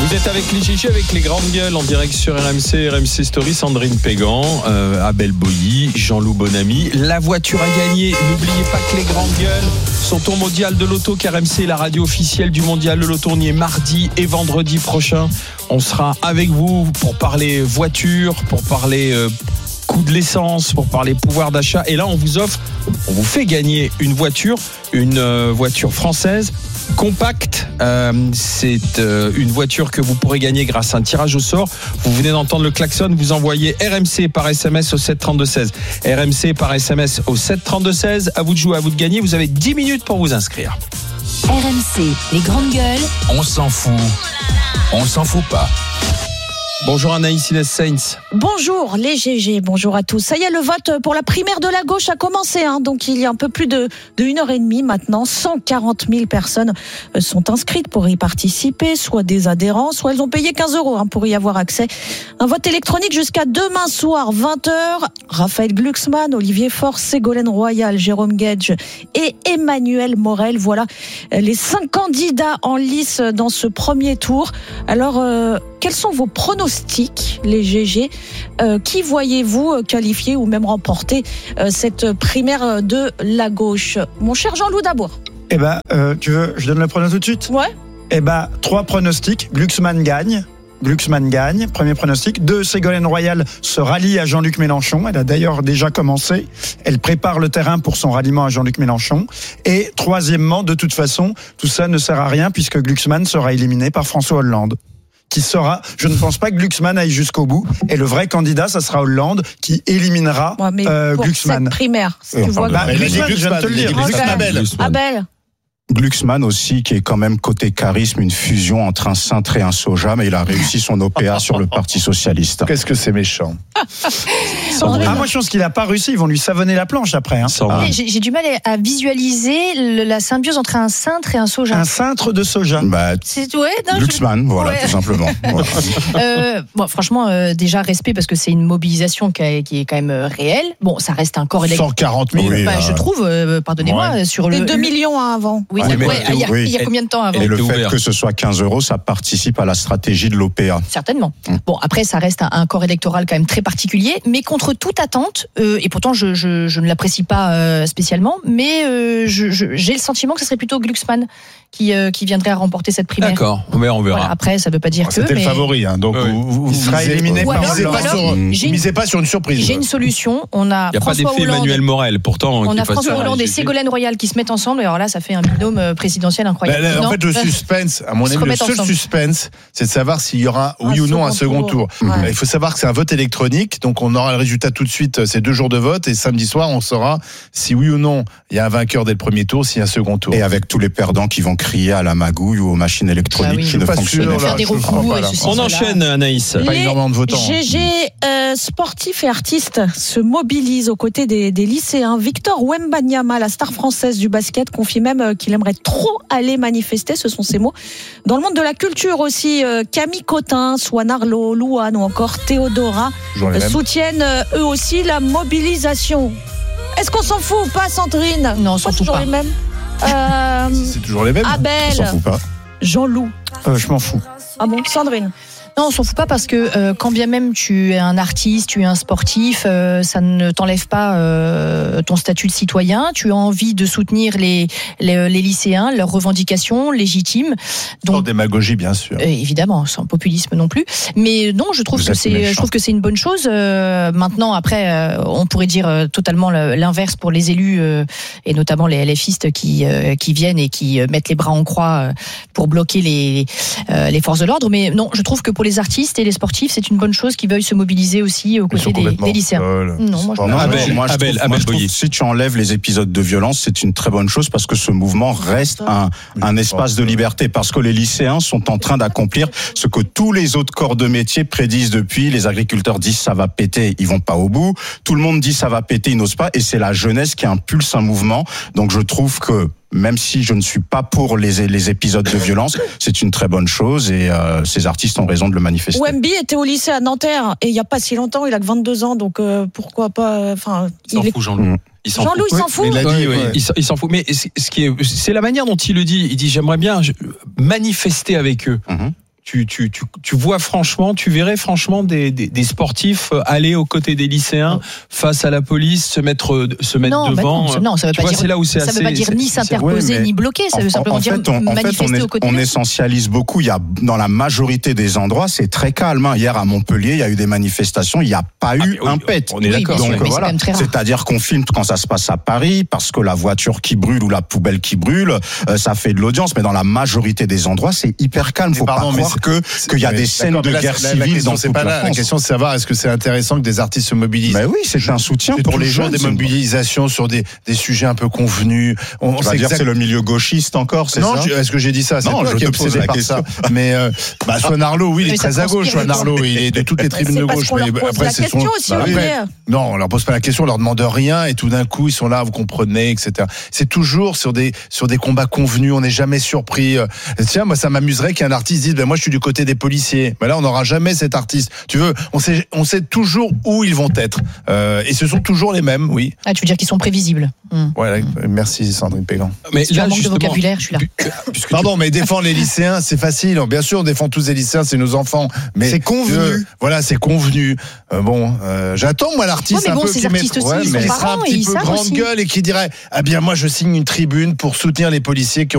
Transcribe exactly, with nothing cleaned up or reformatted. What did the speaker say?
Vous êtes avec les G G, avec les grandes gueules en direct sur R M C, R M C Story. Sandrine Pégan, euh, Abel Boilly, Jean-Loup Bonamy. La voiture à gagner. N'oubliez pas que les grandes gueules sont au mondial de l'auto, car R M C est la radio officielle du mondial de l'auto. On y est mardi et vendredi prochain. On sera avec vous pour parler voiture, pour parler euh, coût de l'essence, pour parler pouvoir d'achat. Et là, on vous offre, on vous fait gagner une voiture, une euh, voiture française compacte. Euh, c'est euh, une voiture que vous pourrez gagner grâce à un tirage au sort. Vous venez d'entendre le klaxon, vous envoyez R M C par S M S au sept trente-deux seize. R M C par S M S au sept trente-deux seize. À vous de jouer, à vous de gagner. Vous avez dix minutes pour vous inscrire. R M C, les grandes gueules. On s'en fout. On s'en fout pas. Bonjour Anaïs Inès Sainz. Bonjour les G G, bonjour à tous. Ça y est, le vote pour la primaire de la gauche a commencé, hein. Donc il y a un peu plus de, de une heure et demie maintenant. cent quarante mille personnes sont inscrites pour y participer, soit des adhérents, soit elles ont payé quinze euros hein, pour y avoir accès. Un vote électronique jusqu'à demain soir, vingt heures. Raphaël Glucksmann, Olivier Faure, Ségolène Royal, Jérôme Guedj et Emmanuel Morel. Voilà les cinq candidats en lice dans ce premier tour. Alors, euh, quels sont vos pronostics, les G G? euh, Qui voyez-vous qualifier ou même remporter euh, cette primaire de la gauche? Mon cher Jean-Loup d'abord. Eh ben, euh, tu veux, je donne le pronostic tout de suite? Ouais. Eh ben, trois pronostics. Glucksmann gagne. Glucksmann gagne, premier pronostic. Deux, Ségolène Royal se rallie à Jean-Luc Mélenchon. Elle a d'ailleurs déjà commencé. Elle prépare le terrain pour son ralliement à Jean-Luc Mélenchon. Et troisièmement, de toute façon, tout ça ne sert à rien puisque Glucksmann sera éliminé par François Hollande. Qui sera, je ne pense pas que Glucksmann aille jusqu'au bout. Et le vrai candidat, ça sera Hollande qui éliminera ouais, mais euh, pour Glucksmann. Cette primaire, si euh, tu vois. Bah, Glucksmann, je viens de te le dire. Abel. Abel. Glucksmann aussi, qui est quand même côté charisme, une fusion entre un cintre et un soja, mais il a réussi son O P A sur le Parti Socialiste. Qu'est-ce que c'est méchant. Ah, moi je pense qu'il n'a pas réussi, ils vont lui savonner la planche après. Hein. Ah. J'ai, j'ai du mal à visualiser le, la symbiose entre un cintre et un soja. Un cintre de soja. Bah, c'est, ouais, non, Glucksmann, je... voilà, ouais. tout simplement. Voilà. euh, bon, franchement, euh, déjà respect parce que c'est une mobilisation qui, a, qui est quand même euh, réelle. Bon, ça reste un corps électoral. cent quarante mille. Oui, bah, euh... je trouve, euh, pardonnez-moi, ouais. sur le. Et deux millions avant. Oui, oui, ouais, ouais, il y a, oui. il y a combien de temps avant? Et le fait ouvert. que ce soit quinze euros, ça participe à la stratégie de l'O P A. Certainement. Mmh. Bon, après, ça reste un, un corps électoral quand même très particulier, mais contre toute attente, euh, et pourtant je, je, je ne l'apprécie pas euh, spécialement, mais euh, je, je, j'ai le sentiment que ce serait plutôt Glucksmann qui, euh, qui viendrait à remporter cette primaire. D'accord, mais on verra. Voilà, après, ça ne veut pas dire Ah, que. C'était mais... le favori, hein, donc oui. vous, vous, il sera misez, éliminé vous par misez Hollande. pas sur, Mmh. vous misez pas sur une surprise. J'ai une solution. On a Il n'y a pas François d'effet Hollande. Emmanuel Morel, pourtant. On qui a passe François sur Hollande la et G G. Ségolène Royal qui se mettent ensemble. Alors là, ça fait un binôme présidentiel incroyable. Là, là, en Non, fait, le euh, suspense, à mon se avis, le remettre seul ensemble. suspense, c'est de savoir s'il y aura oui Un ou non un second second tour. tour. Ouais. Il faut savoir que c'est un vote électronique, donc on aura le résultat tout de suite. C'est deux jours de vote et samedi soir, on saura si oui ou non il y a un vainqueur dès le premier tour, s'il y a un second tour. Et avec tous les perdants qui vont crier à la magouille ou aux machines électroniques Ah oui. qui Je ne suis pas fonctionnent sûr, pas. faire des je recours comprends pas, et là. ceci, On cela. enchaîne, Anaïs. Pas Les énormément de votants. G G euh, sportifs et artistes se mobilisent aux côtés des, des lycéens. Victor Wembanyama, la star française du basket, confie même qu'il aimerait trop aller manifester, ce sont ses mots. Dans le monde de la culture aussi, euh, Camille Cotin, Swan Arlo, Louane ou encore Théodora Toujours les euh, mêmes. soutiennent euh, eux aussi la mobilisation. Est-ce qu'on s'en fout ou pas, Sandrine? Non, on s'en Pas fout toujours pas. les mêmes. Euh, C'est toujours les mêmes. On s'en Abel, fout pas. Jean-Loup. Euh, je m'en fous. Ah bon, Sandrine? Non, on s'en fout pas parce que euh, quand bien même tu es un artiste, tu es un sportif, euh, ça ne t'enlève pas euh, ton statut de citoyen. Tu as envie de soutenir les, les, les lycéens, leurs revendications légitimes. Sans Donc, démagogie, bien sûr. Euh, évidemment, sans populisme non plus. Mais non, je trouve Vous que êtes c'est, méchant. je trouve que c'est une bonne chose. Euh, maintenant, après, euh, on pourrait dire euh, totalement le- l'inverse pour les élus euh, et notamment les LFistes qui euh, qui viennent et qui euh, mettent les bras en croix euh, pour bloquer les euh, les forces de l'ordre. Mais non, je trouve que pour les artistes et les sportifs, c'est une bonne chose qu'ils veuillent se mobiliser aussi aux Ils sont côtés des, complètement des lycéens. folles. Non, moi je Non, Non, Abel, non, moi, je Abel, trouve, Abel moi, je trouve Boilly. que si tu enlèves les épisodes de violence, c'est une très bonne chose parce que ce mouvement reste un, un espace de liberté. Parce que les lycéens sont en train d'accomplir ce que tous les autres corps de métier prédisent depuis. Les agriculteurs disent ça va péter, ils vont pas au bout. Tout le monde dit ça va péter, ils n'osent pas. Et c'est la jeunesse qui impulse un mouvement. Donc je trouve que même si je ne suis pas pour les, les épisodes de violence, c'est une très bonne chose et euh, ces artistes ont raison de le manifester. Wemby était au lycée à Nanterre et il n'y a pas si longtemps, il a que vingt-deux ans, donc euh, pourquoi pas. Enfin, Il s'en il est... fout, Jean-Loup. Il s'en Jean-Loup, il s'en fout. Il l'a dit, Oui, oui, ouais. il s'en- il s'en fout. Mais ce ce qui est, c'est la manière dont il le dit. Il dit j'aimerais bien je- manifester avec eux. Mhm. tu, tu, tu, tu vois franchement, tu verrais franchement des, des, des sportifs aller aux côtés des lycéens face à la police, se mettre, se mettre non, devant. Bah non, non, ça veut tu pas vois, dire, c'est là où c'est ça assez, veut pas dire c'est, ni c'est, s'interposer ouais, ni bloquer, ça veut en, simplement en dire fait, on, manifester en fait, on, au quotidien. on essentialise beaucoup. Il y a, dans la majorité des endroits, c'est très calme. Hein. Hier à Montpellier, il y a eu des manifestations, il n'y a pas eu ah, oui, un pet. On est d'accord. Oui, Donc sûr, voilà, c'est, c'est-à-dire qu'on filme quand ça se passe à Paris, parce que la voiture qui brûle ou la poubelle qui brûle, euh, ça fait de l'audience. Mais dans la majorité des endroits, c'est hyper calme. Faut pardon, pas mais croire que qu'il y a des scènes de la, guerre la, civile la question, dans c'est toute pas la là. France. La question, c'est de savoir est-ce que c'est intéressant que des artistes se mobilisent. Ben oui, c'est un soutien c'est pour les toujours jeunes. des mobilisations sur des, des sujets un peu convenus. On, On va dire exact... c'est le milieu gauchiste encore, c'est non, ça? Non, est-ce que j'ai dit ça? C'est non, toi je qui es te pose obsédé la par question. ça. Mais euh, bah, Swan Arlo, oui, il est très à gauche. Swan Arlo, il est de toutes les tribunes de gauche. C'est parce qu'on leur pose la question aussi, Olivier. Non, on leur pose pas la question, on leur demande rien, et tout d'un coup, ils sont là, vous comprenez, et cetera. C'est toujours sur des sur des combats convenus. On n'est jamais surpris. Tiens, moi, ça m'amuserait qu'un artiste dise, ben moi, je suis du côté des policiers. Mais là, on n'aura jamais cet artiste. Tu veux, on sait, on sait toujours où ils vont être, euh, et ce sont toujours les mêmes, oui. Ah, tu veux dire qu'ils sont prévisibles. Hum. Ouais, merci Sandrine Pégan. Mais là, manque de vocabulaire, je suis là. Pardon, mais défendre les lycéens, c'est facile. Bien sûr, on défend tous les lycéens, c'est nos enfants. Mais c'est convenu. Euh, voilà, c'est convenu. Euh, bon, euh, j'attends moi l'artiste ouais, mais un bon, peu ces qui, artistes met, aussi, ouais, ils mais sont qui sera parents, un petit ils peu savent grande aussi. gueule et qui dirait, ah bien moi je signe une tribune pour soutenir les policiers qui ont